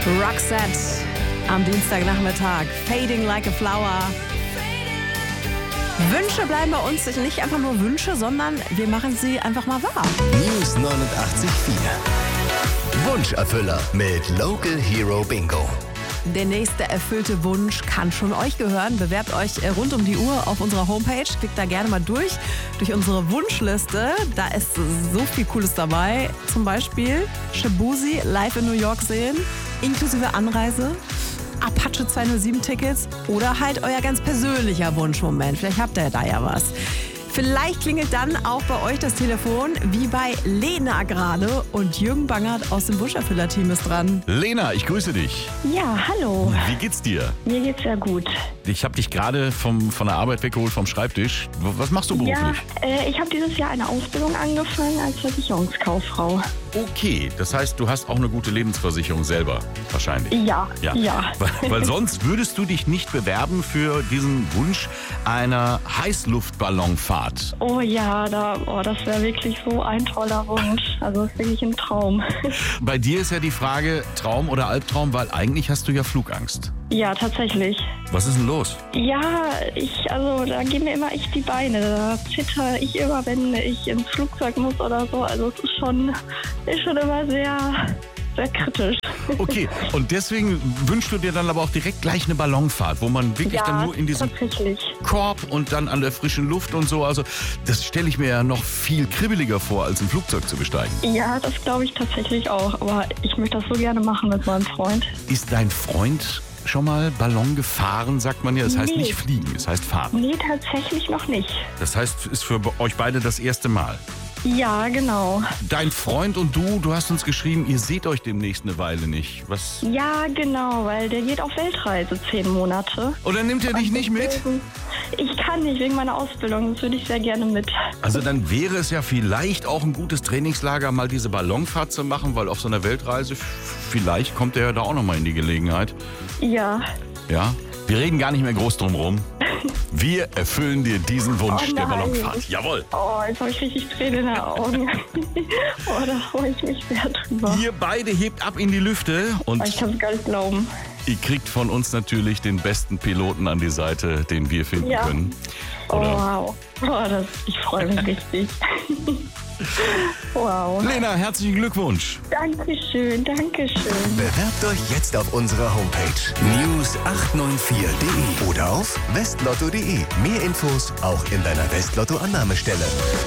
Roxette am Dienstagnachmittag. Fading like a flower. Wünsche bleiben bei uns nicht einfach nur Wünsche, sondern wir machen sie einfach mal wahr. News 89.4 Wunscherfüller mit Local Hero Bingo. Der nächste erfüllte Wunsch kann schon euch gehören. Bewerbt euch rund um die Uhr auf unserer Homepage. Klickt da gerne mal durch unsere Wunschliste. Da ist so viel Cooles dabei. Zum Beispiel Shabuzi live in New York sehen, inklusive Anreise. Apache 207 Tickets oder halt euer ganz persönlicher Wunschmoment. Vielleicht habt ihr da ja was. Vielleicht klingelt dann auch bei euch das Telefon, wie bei Lena gerade. Und Jürgen Bangert aus dem Wunscherfüller-Team ist dran. Lena, ich grüße dich. Ja, hallo. Wie geht's dir? Mir geht's sehr gut. Ich habe dich gerade von der Arbeit weggeholt, vom Schreibtisch. Was machst du beruflich? Ja, ich habe dieses Jahr eine Ausbildung angefangen als Versicherungskauffrau. Okay, das heißt, du hast auch eine gute Lebensversicherung selber, wahrscheinlich. Ja. Weil sonst würdest du dich nicht bewerben für diesen Wunsch einer Heißluftballonfahrt. Oh ja, das wäre wirklich so ein toller Wunsch. Also das ist wirklich ein Traum. Bei dir ist ja die Frage, Traum oder Albtraum, weil eigentlich hast du ja Flugangst. Ja, tatsächlich. Was ist denn los? Ja, da gehen mir immer echt die Beine. Da zitter ich immer, wenn ich ins Flugzeug muss oder so. Also es ist schon immer sehr, sehr kritisch. Okay, und deswegen wünschst du dir dann aber auch direkt gleich eine Ballonfahrt, wo man wirklich dann nur in diesem Korb und dann an der frischen Luft und so. Also das stelle ich mir ja noch viel kribbeliger vor, als ein Flugzeug zu besteigen. Ja, das glaube ich tatsächlich auch. Aber ich möchte das so gerne machen mit meinem Freund. Ist dein Freund schon mal Ballon gefahren, sagt man ja? Das heißt nicht fliegen, es heißt fahren. Nee, tatsächlich noch nicht. Das heißt, ist für euch beide das erste Mal. Ja, genau. Dein Freund und du hast uns geschrieben, ihr seht euch demnächst eine Weile nicht. Was? Ja, genau, weil der geht auf Weltreise 10 Monate. Oder nimmt er dich nicht mit? Ich kann nicht, wegen meiner Ausbildung. Das würde ich sehr gerne mit. Also dann wäre es ja vielleicht auch ein gutes Trainingslager, mal diese Ballonfahrt zu machen, weil auf so einer Weltreise, vielleicht kommt er ja da auch nochmal in die Gelegenheit. Ja. Ja? Wir reden gar nicht mehr groß drum rum. Wir erfüllen dir diesen Wunsch der Ballonfahrt. Jawohl. Oh, jetzt habe ich richtig Tränen in den Augen. Oh, da freue ich mich sehr drüber. Ihr beide hebt ab in die Lüfte und ich kann es gar nicht glauben. Ihr kriegt von uns natürlich den besten Piloten an die Seite, den wir finden können. Oder? Oh, wow. Ich freue mich richtig. Wow. Lena, herzlichen Glückwunsch. Dankeschön. Bewerbt euch jetzt auf unserer Homepage news894.de oder auf westlotto.de. Mehr Infos auch in deiner Westlotto-Annahmestelle.